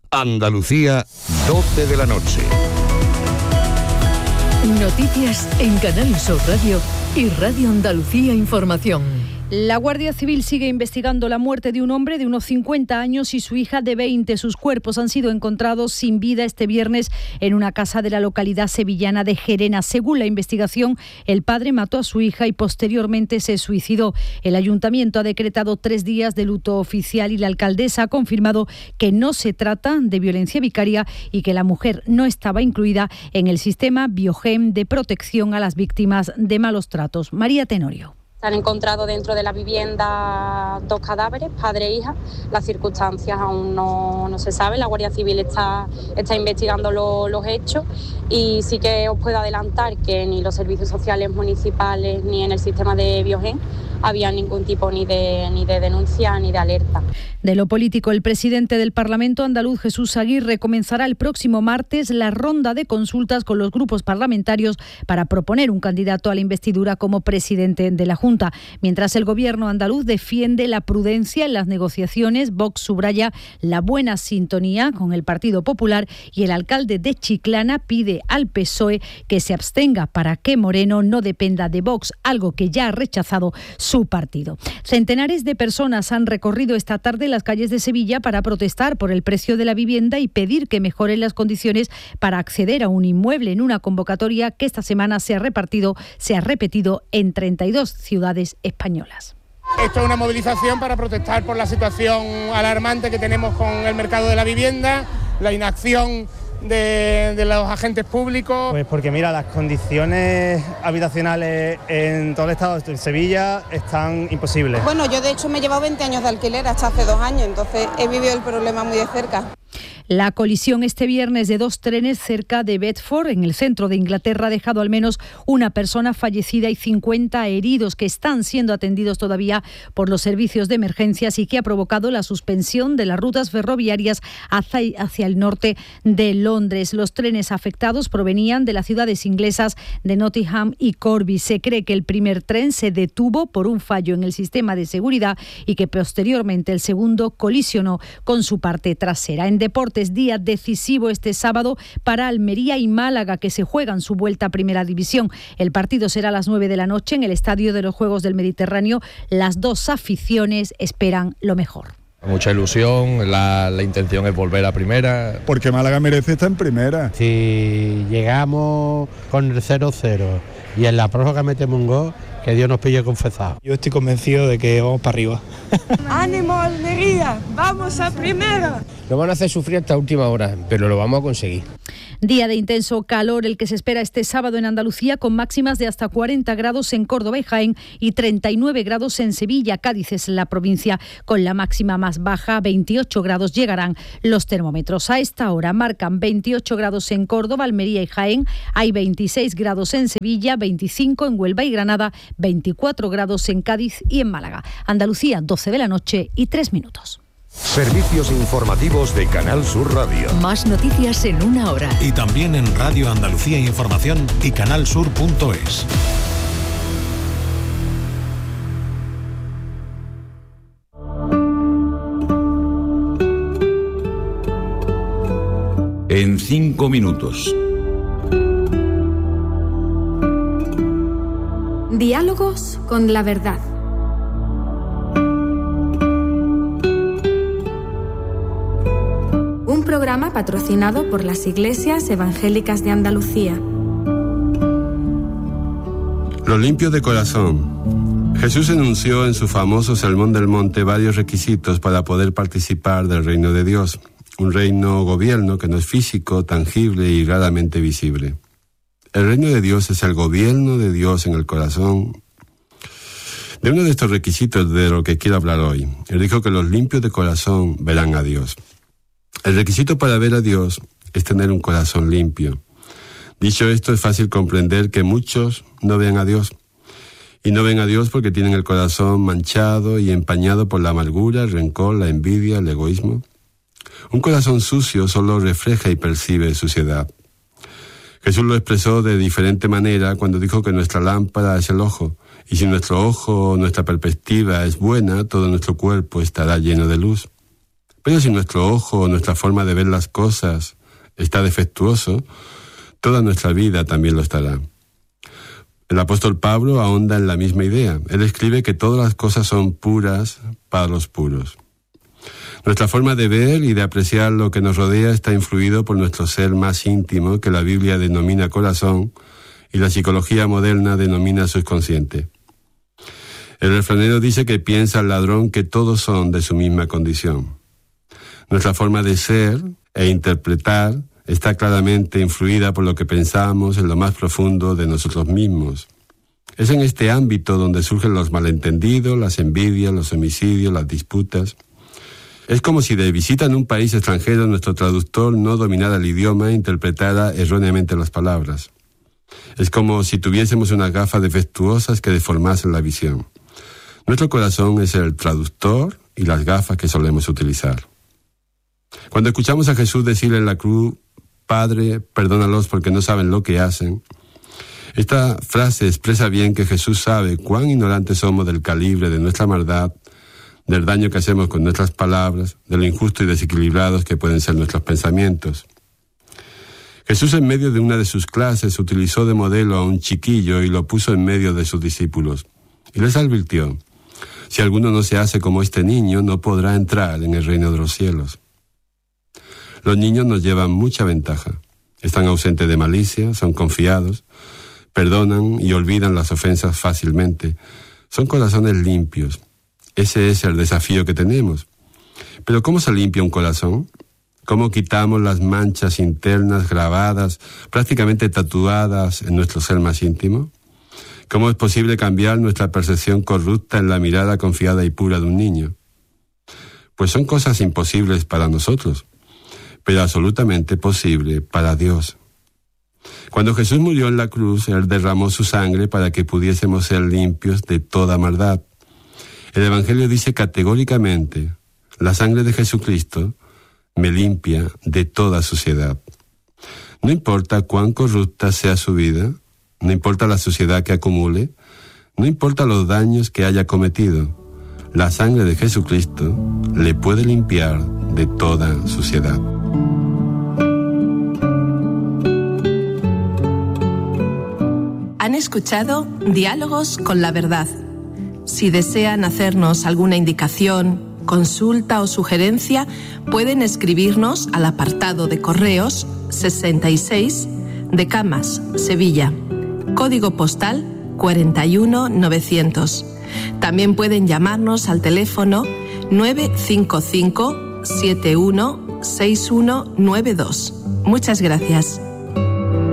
Andalucía, 12 de la noche. Noticias en Canal Sur Radio y Radio Andalucía Información. La Guardia Civil sigue investigando la muerte de un hombre de unos 50 años y su hija de 20. Sus cuerpos han sido encontrados sin vida este viernes en una casa de la localidad sevillana de Gerena. Según la investigación, el padre mató a su hija y posteriormente se suicidó. El ayuntamiento ha decretado 3 días de luto oficial y la alcaldesa ha confirmado que no se trata de violencia vicaria y que la mujer no estaba incluida en el sistema Biogen de protección a las víctimas de malos tratos. María Tenorio. Se han encontrado dentro de la vivienda 2 cadáveres, padre e hija. Las circunstancias aún no se saben. La Guardia Civil está investigando los hechos y sí que os puedo adelantar que ni los servicios sociales municipales ni en el sistema de Biogen había ningún tipo ni de denuncia ni de alerta. De lo político, el presidente del Parlamento andaluz, Jesús Aguirre, comenzará el próximo martes la ronda de consultas con los grupos parlamentarios para proponer un candidato a la investidura como presidente de la Junta. Mientras el gobierno andaluz defiende la prudencia en las negociaciones, Vox subraya la buena sintonía con el Partido Popular y el alcalde de Chiclana pide al PSOE que se abstenga para que Moreno no dependa de Vox, algo que ya ha rechazado su partido. Centenares de personas han recorrido esta tarde las calles de Sevilla para protestar por el precio de la vivienda y pedir que mejoren las condiciones para acceder a un inmueble en una convocatoria que esta semana se ha repetido en 32 ciudades españolas. Esto es una movilización para protestar por la situación alarmante que tenemos con el mercado de la vivienda, la inacción de los agentes públicos. Pues porque mira, las condiciones habitacionales en todo el estado de Sevilla están imposibles. Bueno, yo de hecho me he llevado 20 años de alquiler hasta hace 2 años, entonces he vivido el problema muy de cerca. La colisión este viernes de 2 trenes cerca de Bedford, en el centro de Inglaterra, ha dejado al menos una persona fallecida y 50 heridos que están siendo atendidos todavía por los servicios de emergencias y que ha provocado la suspensión de las rutas ferroviarias hacia el norte de Londres. Los trenes afectados provenían de las ciudades inglesas de Nottingham y Corby. Se cree que el primer tren se detuvo por un fallo en el sistema de seguridad y que posteriormente el segundo colisionó con su parte trasera. En deportes, día decisivo este sábado para Almería y Málaga, que se juegan su vuelta a Primera División. El partido será a las 9 de la noche en el Estadio de los Juegos del Mediterráneo. Las 2 aficiones esperan lo mejor. Mucha ilusión, la intención es volver a Primera. Porque Málaga merece estar en Primera. Si llegamos con el 0-0 y en la prórroga metemos un gol, que Dios nos pille confesado. Yo estoy convencido de que vamos para arriba. ¡Ánimo, Almería! ¡Vamos a Primera! Lo van a hacer sufrir hasta última hora, pero lo vamos a conseguir. Día de intenso calor el que se espera este sábado en Andalucía, con máximas de hasta 40 grados en Córdoba y Jaén y 39 grados en Sevilla. Cádiz es la provincia con la máxima más baja, 28 grados llegarán los termómetros. A esta hora marcan 28 grados en Córdoba, Almería y Jaén, hay 26 grados en Sevilla, 25 en Huelva y Granada, 24 grados en Cádiz y en Málaga. Andalucía, 12 de la noche y 3 minutos. Servicios informativos de Canal Sur Radio. Más noticias en 1 hora. Y también en Radio Andalucía Información y canalsur.es. En 5 minutos. Diálogos con la verdad. Un programa patrocinado por las Iglesias Evangélicas de Andalucía. Los limpios de corazón. Jesús enunció en su famoso Sermón del Monte varios requisitos para poder participar del reino de Dios. Un reino gobierno que no es físico, tangible y raramente visible. El reino de Dios es el gobierno de Dios en el corazón. De uno de estos requisitos de lo que quiero hablar hoy. Él dijo que los limpios de corazón verán a Dios. El requisito para ver a Dios es tener un corazón limpio. Dicho esto, es fácil comprender que muchos no ven a Dios. Y no ven a Dios porque tienen el corazón manchado y empañado por la amargura, el rencor, la envidia, el egoísmo. Un corazón sucio solo refleja y percibe suciedad. Jesús lo expresó de diferente manera cuando dijo que nuestra lámpara es el ojo, y si nuestro ojo o nuestra perspectiva es buena, todo nuestro cuerpo estará lleno de luz. Pero si nuestro ojo o nuestra forma de ver las cosas está defectuoso, toda nuestra vida también lo estará. El apóstol Pablo ahonda en la misma idea. Él escribe que todas las cosas son puras para los puros. Nuestra forma de ver y de apreciar lo que nos rodea está influido por nuestro ser más íntimo, que la Biblia denomina corazón y la psicología moderna denomina subconsciente. El refranero dice que piensa el ladrón que todos son de su misma condición. Nuestra forma de ser e interpretar está claramente influida por lo que pensamos en lo más profundo de nosotros mismos. Es en este ámbito donde surgen los malentendidos, las envidias, los homicidios, las disputas. Es como si de visita en un país extranjero nuestro traductor no dominara el idioma e interpretara erróneamente las palabras. Es como si tuviésemos unas gafas defectuosas que deformasen la visión. Nuestro corazón es el traductor y las gafas que solemos utilizar. Cuando escuchamos a Jesús decir en la cruz, Padre, perdónalos porque no saben lo que hacen, esta frase expresa bien que Jesús sabe cuán ignorantes somos del calibre de nuestra maldad, del daño que hacemos con nuestras palabras, de lo injusto y desequilibrados que pueden ser nuestros pensamientos. Jesús, en medio de una de sus clases, utilizó de modelo a un chiquillo y lo puso en medio de sus discípulos. Y les advirtió, si alguno no se hace como este niño, no podrá entrar en el reino de los cielos. Los niños nos llevan mucha ventaja. Están ausentes de malicia, son confiados, perdonan y olvidan las ofensas fácilmente. Son corazones limpios. Ese es el desafío que tenemos. Pero ¿cómo se limpia un corazón? ¿Cómo quitamos las manchas internas grabadas, prácticamente tatuadas en nuestro ser más íntimo? ¿Cómo es posible cambiar nuestra percepción corrupta en la mirada confiada y pura de un niño? Pues son cosas imposibles para nosotros, pero absolutamente posible para Dios. Cuando Jesús murió en la cruz, Él derramó su sangre para que pudiésemos ser limpios de toda maldad. El Evangelio dice categóricamente, la sangre de Jesucristo me limpia de toda suciedad. No importa cuán corrupta sea su vida, no importa la suciedad que acumule, no importa los daños que haya cometido, la sangre de Jesucristo le puede limpiar de toda suciedad. Han escuchado Diálogos con la Verdad. Si desean hacernos alguna indicación, consulta o sugerencia, pueden escribirnos al apartado de correos 66 de Camas, Sevilla, código postal 41900. También pueden llamarnos al teléfono 955 716192. Muchas gracias.